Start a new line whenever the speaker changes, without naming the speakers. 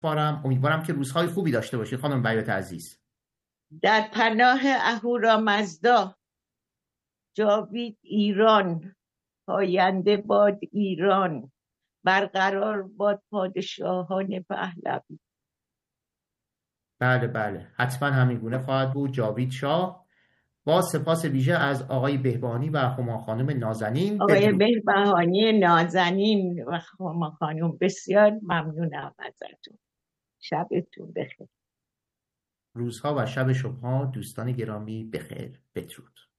امیدوارم که روزهای خوبی داشته باشید خانم بیات عزیز.
در پناه اهورامزدا. جاوید ایران، پاینده باد ایران، برقرار باد پادشاهان پهلوی.
بله بله، حتما همینگونه خواهد بود. جاوید شاه. با سپاس ویژه از آقای بهبانی و هما خانم نازنین.
آقای
بدرود.
بهبهانی نازنین و هما خانم، بسیار ممنونم ازتون. شبتون بخیر.
روزها و شب شما دوستان گرامی بخیر. بدرود.